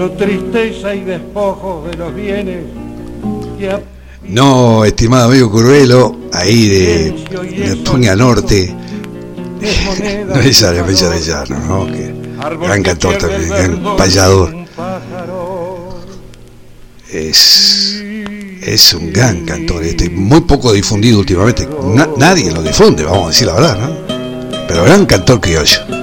Tristeza y despojos de los bienes que no, estimado amigo Curvelo, ahí de Tuña Norte, no es Llano, ¿no? Que gran cantor también, gran payador. Es un gran cantor, muy poco difundido últimamente. Nadie lo difunde, vamos a decir la verdad, ¿no? Pero gran cantor criollo.